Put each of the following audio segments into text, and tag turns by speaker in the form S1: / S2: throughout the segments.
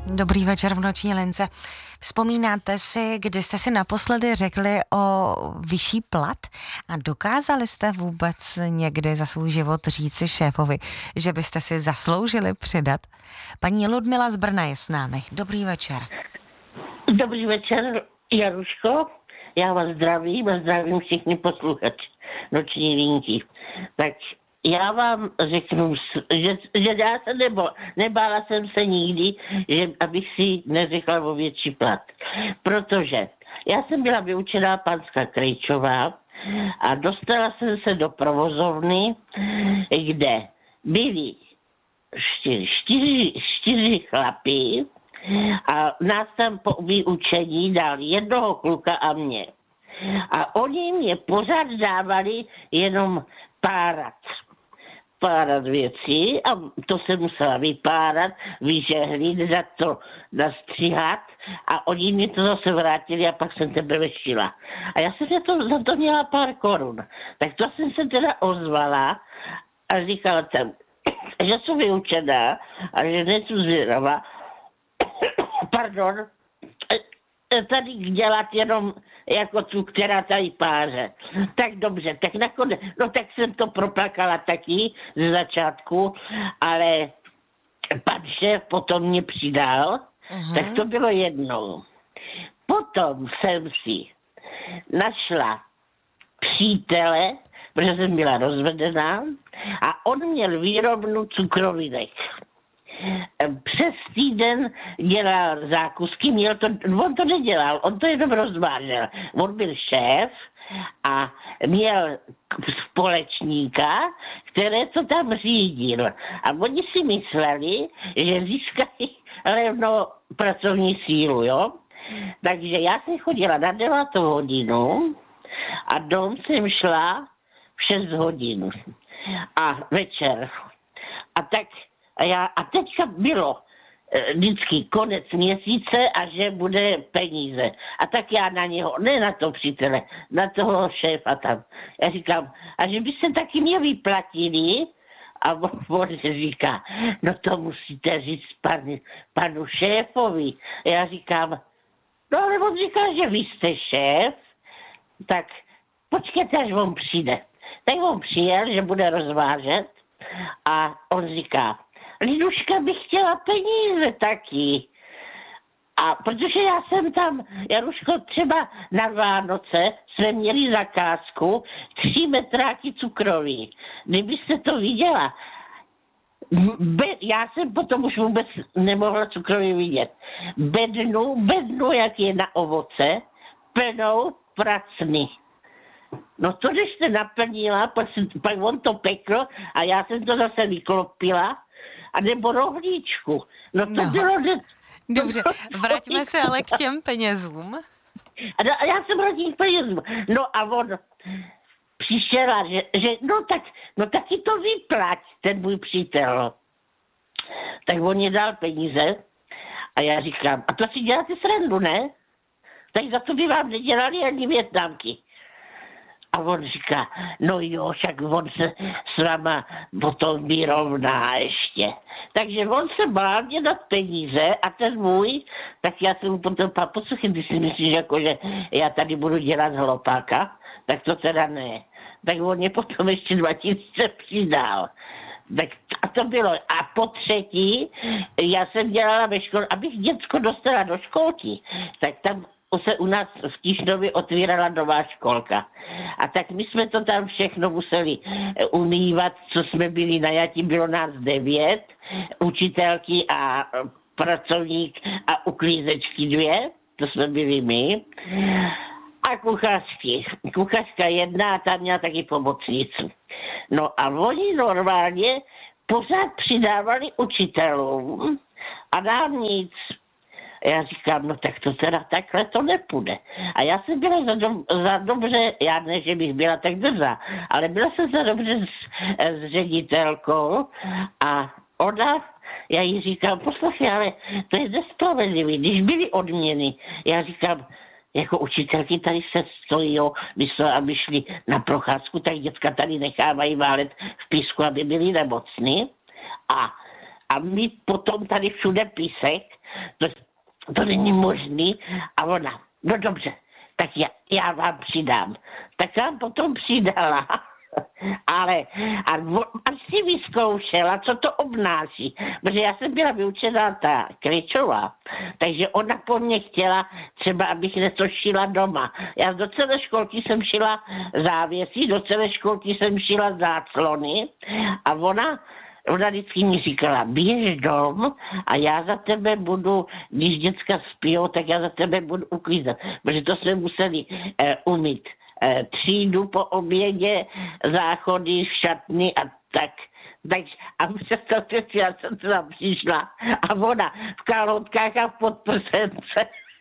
S1: Dobrý večer v noční lince. Vzpomínáte si, kdy jste si naposledy řekli o vyšší plat a dokázali jste vůbec někdy za svůj život říci šéfovi, že byste si zasloužili přidat? Paní Ludmila z Brna je s námi. Dobrý večer.
S2: Dobrý večer, Jaruško. Já vás zdravím a zdravím všichni posluchači noční linky. Tak já vám řeknu, že já se nebála jsem se nikdy, že abych si neřekla o větší plat. Protože já jsem byla vyučená panská Krejčová a dostala jsem se do provozovny, kde byli čtyři chlapy a nás tam po vyučení dal jednoho kluka a mě. A oni mě pořád dávali jenom párat věcí a to se musela vypárat, vyžehlit, dát to nastříhat a oni mi to zase vrátili a pak jsem teprve šila. A já jsem za to měla pár korun. Tak to jsem se teda ozvala a říkala jsem, že jsem vyučená a že nejsem zvědavá, pardon, tady dělat jenom jako tu, která tady páře. Tak dobře, tak nakonec, no tak jsem to proplakala taky ze začátku, ale pan šéf potom mě přidal, tak to bylo jednou. Potom jsem si našla přítele, protože jsem byla rozvedená a on měl výrobnu cukrovinek. Přes týden dělal zákusky, on to nedělal, on to jenom rozvážel. On byl šéf a měl společníka, které to tam řídil. A oni si mysleli, že získají levnou pracovní sílu, jo. Takže já jsem chodila na 9 hodinu a dom jsem šla v 6 hodin a večer. A teďka bylo vždycky konec měsíce a že bude peníze. A tak já na něho, ne na to přítele, na toho šéfa tam. Já říkám, a že byste taky mě vyplatili? A on říká, no to musíte říct panu šéfovi. Já říkám, no ale on říká, že vy jste šéf, tak počkejte, až on přijde. Tak on přijel, že bude rozvážet a on říká, Liduška by chtěla peníze taky. A protože já jsem tam, Jaruško, třeba na Vánoce jsme měli zakázku 3 metráky cukroví. Kdybyste to viděla, já jsem potom už vůbec nemohla cukroví vidět. Bednu, jak je na ovoce, plnou pracny. No to, když jste naplnila, pak on to pekl a já jsem to zase vyklopila, a nebo rohlíčku. No to bylo...
S1: Dobře, vraťme se ale k těm penězům.
S2: A já jsem rodil penězům. No a on přišel a že no taky to vyplať, ten můj přítel. Tak on mě dal peníze a já říkám, a to si děláte srandu, ne? Tak za to by vám nedělali ani Vietnamky. A on říká, no jo, však on se s váma potom vyrovná ještě. Takže on se bál mě dát peníze a ten můj, tak já jsem mu potom poslouchej, ty si myslíš, jako, že já tady budu dělat hlopáka, tak to teda ne. Tak on mě potom ještě 2000 přidal. Tak a to bylo. A po třetí, já jsem dělala ve škole, abych děcko dostala do školky, tak tam se u nás v Tišnově otvírala nová školka. A tak my jsme to tam všechno museli umývat, co jsme byli najati, bylo nás 9, učitelky a pracovník a uklízečky 2, to jsme byli my. A kuchařky. Kuchařka 1 a tam měla taky pomocnici. No a oni normálně pořád přidávali učitelům a nám nic. Já říkám, no tak to teda takhle to nepůjde. A já jsem byla za dobře, já ne, že bych byla tak drzá, ale byla jsem za dobře s ředitelkou a ona, já jí říkám, poslouchej, ale to je nespravedlivý, když byly odměny. Já říkám, jako učitelky tady se stojí, myslel, aby šli na procházku, tak děcka tady nechávají válet v písku, aby byli nemocní. A a mít potom tady všude písek, to není možný. A ona, no dobře, tak já vám přidám. Tak vám potom přidala. Ale až si vyzkoušela, co to obnáší. Protože já jsem byla vyučená ta Kryčová, takže ona po mně chtěla třeba, abych něco šila doma. Já do celé školky jsem šila závěsí, do celé školky jsem šila záclony a ona vždycky mi říkala, běž dom a já za tebe budu, když děcka spijou, tak já za tebe budu uklízet. Protože to jsme museli umít. Třídu po obědě, záchody, šatny a tak. A představte si, já jsem tam přišla a ona v kalhotkách a v podprsence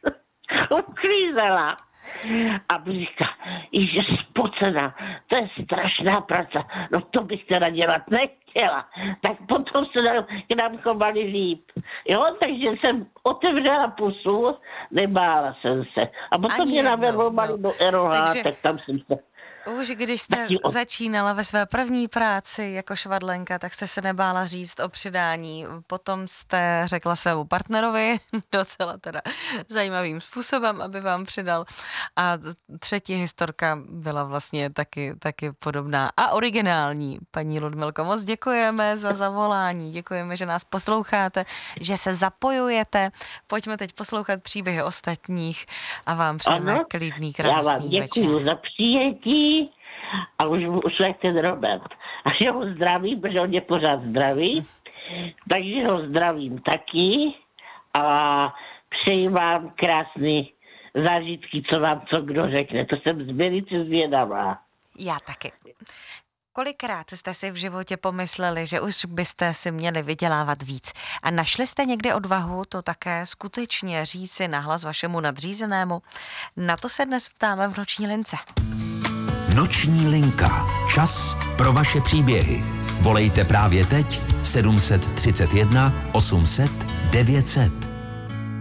S2: uklízela. A říká, že spocená, to je strašná práce, no to bych teda dělat nechtěla. Tak potom se k nám chovali líp. Jo, takže jsem otevřela pusu, nebála jsem se. A potom mě naverbovali do ROH, tak tam jsem se...
S1: Už když jste začínala ve své první práci jako švadlenka, tak jste se nebála říct o přidání. Potom jste řekla svému partnerovi docela teda zajímavým způsobem, aby vám přidal. A třetí historka byla vlastně taky podobná a originální. Paní Ludmilko, moc děkujeme za zavolání. Děkujeme, že nás posloucháte, že se zapojujete. Pojďme teď poslouchat příběhy ostatních a vám přejeme klidný, krásný večer.
S2: Já vám děkuju za přijetí. A už jak ten Robert. A že ho zdravím, protože on je pořád zdravý. Takže ho zdravím taky a přeji vám krásný zážitky, co vám co kdo řekne. To jsem velice zvědavá.
S1: Já taky. Kolikrát jste si v životě pomysleli, že už byste si měli vydělávat víc? A našli jste někdy odvahu to také skutečně říci nahlas vašemu nadřízenému? Na to se dnes ptáme v Noční lince.
S3: Noční linka. Čas pro vaše příběhy. Volejte právě teď 731 800 900.